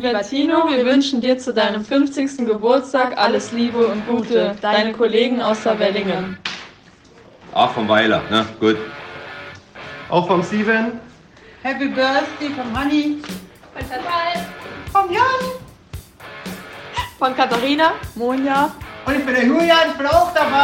Lieber Tino, wir wünschen dir zu deinem 50. Geburtstag alles Liebe und Gute. Deine Kollegen aus Savellingen. Auch vom Weiler, ne? Gut. Auch vom Steven. Happy Birthday vom Hanni. Von Chantal. Vom Jan. Von Katharina, Monja. Und ich bin der Julian, ich bin auch dabei.